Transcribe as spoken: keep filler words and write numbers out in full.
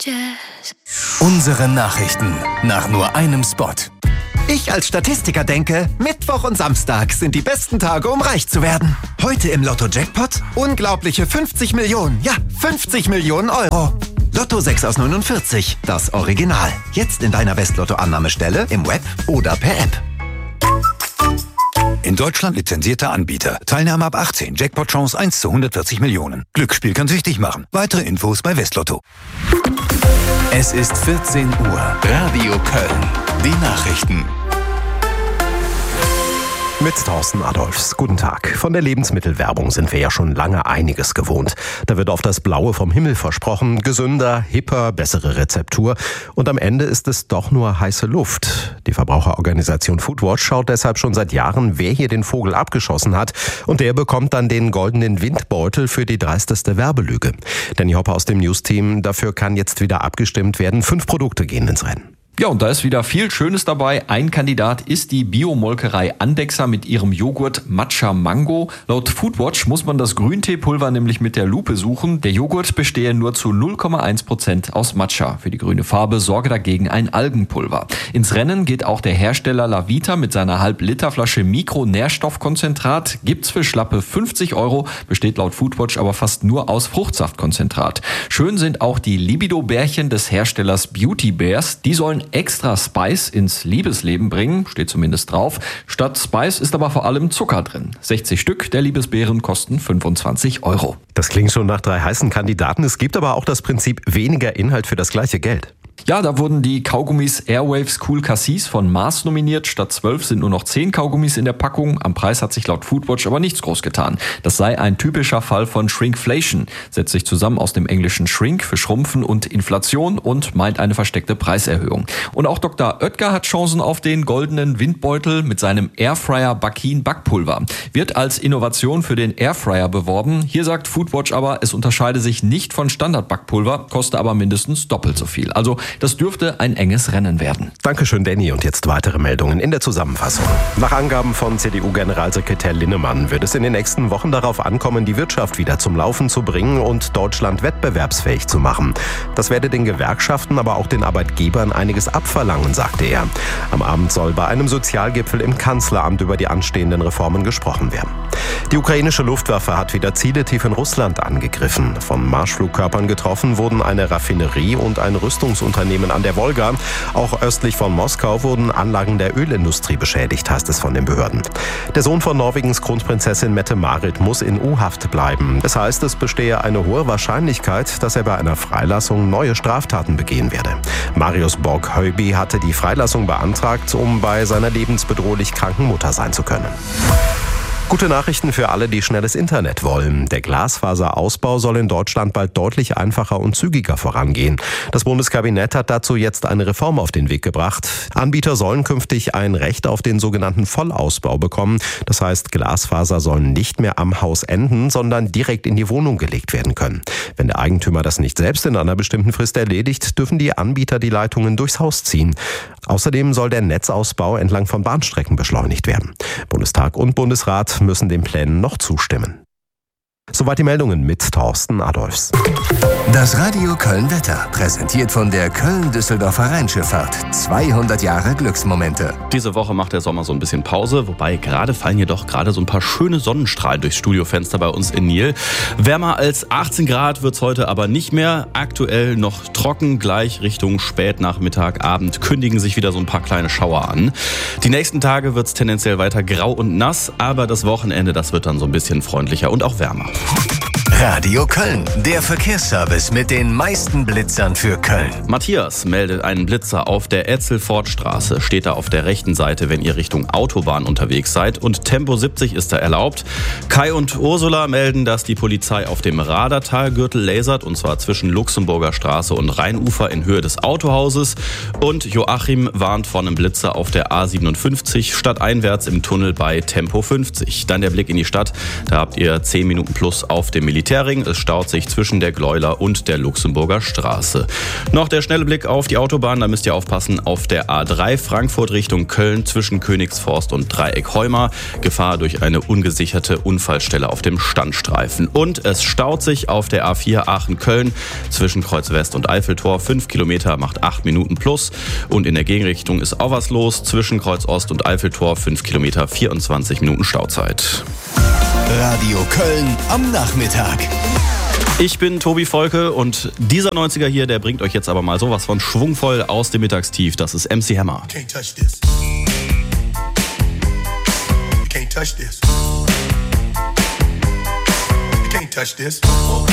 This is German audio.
Unsere Nachrichten nach nur einem Spot. Ich als Statistiker denke, Mittwoch und Samstag sind die besten Tage, um reich zu werden. Heute im Lotto-Jackpot unglaubliche fünfzig Millionen, ja, fünfzig Millionen Euro. Lotto sechs aus neunundvierzig, das Original. Jetzt in deiner Westlotto-Annahmestelle, im Web oder per App. In Deutschland lizenzierter Anbieter. Teilnahme ab achtzehn. Jackpot-Chance eins zu hundertvierzig Millionen. Glücksspiel kann süchtig machen. Weitere Infos bei Westlotto. Es ist vierzehn Uhr. Radio Köln. Die Nachrichten. Mit Thorsten Adolfs. Guten Tag. Von der Lebensmittelwerbung sind wir ja schon lange einiges gewohnt. Da wird oft das Blaue vom Himmel versprochen. Gesünder, hipper, bessere Rezeptur. Und am Ende ist es doch nur heiße Luft. Die Verbraucherorganisation Foodwatch schaut deshalb schon seit Jahren, wer hier den Vogel abgeschossen hat. Und der bekommt dann den goldenen Windbeutel für die dreisteste Werbelüge. Danny Hopper aus dem News-Team. Dafür kann jetzt wieder abgestimmt werden. Fünf Produkte gehen ins Rennen. Ja, und da ist wieder viel Schönes dabei. Ein Kandidat ist die Biomolkerei Andexer mit ihrem Joghurt Matcha Mango. Laut Foodwatch muss man das Grünteepulver nämlich mit der Lupe suchen. Der Joghurt bestehe nur zu null Komma eins Prozent aus Matcha. Für die grüne Farbe sorge dagegen ein Algenpulver. Ins Rennen geht auch der Hersteller Lavita mit seiner Halb-Liter-Flasche Mikronährstoffkonzentrat. Gibt's für schlappe fünfzig Euro, besteht laut Foodwatch aber fast nur aus Fruchtsaftkonzentrat. Schön sind auch die Libido-Bärchen des Herstellers Beauty Bears. Die sollen extra Spice ins Liebesleben bringen, steht zumindest drauf. Statt Spice ist aber vor allem Zucker drin. sechzig Stück der Liebesbeeren kosten fünfundzwanzig Euro. Das klingt schon nach drei heißen Kandidaten. Es gibt aber auch das Prinzip weniger Inhalt für das gleiche Geld. Ja, da wurden die Kaugummis Airwaves Cool Cassis von Mars nominiert. Statt zwölf sind nur noch zehn Kaugummis in der Packung. Am Preis hat sich laut Foodwatch aber nichts groß getan. Das sei ein typischer Fall von Shrinkflation. Setzt sich zusammen aus dem englischen Shrink für Schrumpfen und Inflation und meint eine versteckte Preiserhöhung. Und auch Doktor Oetker hat Chancen auf den goldenen Windbeutel mit seinem Airfryer Bakin Backpulver. Wird als Innovation für den Airfryer beworben. Hier sagt Foodwatch aber, es unterscheide sich nicht von Standard-Backpulver, koste aber mindestens doppelt so viel. Also das dürfte ein enges Rennen werden. Dankeschön, Danny. Und jetzt weitere Meldungen in der Zusammenfassung. Nach Angaben von C D U-Generalsekretär Linnemann wird es in den nächsten Wochen darauf ankommen, die Wirtschaft wieder zum Laufen zu bringen und Deutschland wettbewerbsfähig zu machen. Das werde den Gewerkschaften, aber auch den Arbeitgebern einiges abverlangen, sagte er. Am Abend soll bei einem Sozialgipfel im Kanzleramt über die anstehenden Reformen gesprochen werden. Die ukrainische Luftwaffe hat wieder Ziele tief in Russland angegriffen. Von Marschflugkörpern getroffen wurden eine Raffinerie und ein Rüstungsunternehmen an der Wolga. Auch östlich von Moskau wurden Anlagen der Ölindustrie beschädigt, heißt es von den Behörden. Der Sohn von Norwegens Kronprinzessin Mette-Marit muss in U-Haft bleiben. Das heißt, es bestehe eine hohe Wahrscheinlichkeit, dass er bei einer Freilassung neue Straftaten begehen werde. Marius Borg-Höyby hatte die Freilassung beantragt, um bei seiner lebensbedrohlich kranken Mutter sein zu können. Gute Nachrichten für alle, die schnelles Internet wollen. Der Glasfaserausbau soll in Deutschland bald deutlich einfacher und zügiger vorangehen. Das Bundeskabinett hat dazu jetzt eine Reform auf den Weg gebracht. Anbieter sollen künftig ein Recht auf den sogenannten Vollausbau bekommen. Das heißt, Glasfaser sollen nicht mehr am Haus enden, sondern direkt in die Wohnung gelegt werden können. Wenn der Eigentümer das nicht selbst in einer bestimmten Frist erledigt, dürfen die Anbieter die Leitungen durchs Haus ziehen. Außerdem soll der Netzausbau entlang von Bahnstrecken beschleunigt werden. Bundestag und Bundesrat müssen den Plänen noch zustimmen. Soweit die Meldungen mit Thorsten Adolfs. Das Radio Köln Wetter, präsentiert von der Köln-Düsseldorfer Rheinschifffahrt. zweihundert Jahre Glücksmomente. Diese Woche macht der Sommer so ein bisschen Pause, wobei gerade fallen hier doch gerade so ein paar schöne Sonnenstrahlen durchs Studiofenster bei uns in Nil. Wärmer als achtzehn Grad wird's heute aber nicht mehr. Aktuell noch trocken, gleich Richtung Spätnachmittag, Abend kündigen sich wieder so ein paar kleine Schauer an. Die nächsten Tage wird's tendenziell weiter grau und nass, aber das Wochenende, das wird dann so ein bisschen freundlicher und auch wärmer. Radio Köln, der Verkehrsservice mit den meisten Blitzern für Köln. Matthias meldet einen Blitzer auf der Etzel-Fort-Straße. Steht da auf der rechten Seite, wenn ihr Richtung Autobahn unterwegs seid. Und Tempo siebzig ist da erlaubt. Kai und Ursula melden, dass die Polizei auf dem Radertalgürtel lasert. Und zwar zwischen Luxemburger Straße und Rheinufer in Höhe des Autohauses. Und Joachim warnt vor einem Blitzer auf der A siebenundfünfzig stadteinwärts im Tunnel bei Tempo fünfzig. Dann der Blick in die Stadt. Da habt ihr zehn Minuten plus auf dem Militär. Militärring. Es staut sich zwischen der Gleuler und der Luxemburger Straße. Noch der schnelle Blick auf die Autobahn. Da müsst ihr aufpassen auf der A drei Frankfurt Richtung Köln zwischen Königsforst und Dreieck-Heuma. Gefahr durch eine ungesicherte Unfallstelle auf dem Standstreifen. Und es staut sich auf der A vier Aachen-Köln zwischen Kreuz West und Eiffeltor. Fünf Kilometer macht acht Minuten plus. Und in der Gegenrichtung ist auch was los. Zwischen Kreuz Ost und Eiffeltor fünf Kilometer, vierundzwanzig Minuten Stauzeit. Radio Köln am Nachmittag. Ich bin Tobi Volke und dieser neunziger hier, der bringt euch jetzt aber mal sowas von schwungvoll aus dem Mittagstief. Das ist M C Hammer. Can't touch this. You can't touch this. You can't touch this.